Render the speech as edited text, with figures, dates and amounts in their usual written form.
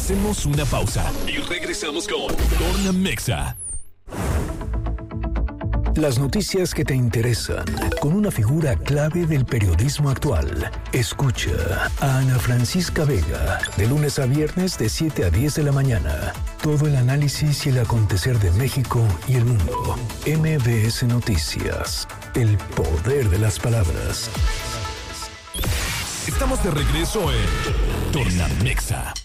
Hacemos una pausa y regresamos con Tornamexa. Las noticias que te interesan, con una figura clave del periodismo actual. Escucha a Ana Francisca Vega, de lunes a viernes de 7 a 10 de la mañana. Todo el análisis y el acontecer de México y el mundo. MBS Noticias, el poder de las palabras. Estamos de regreso en Tornamexa.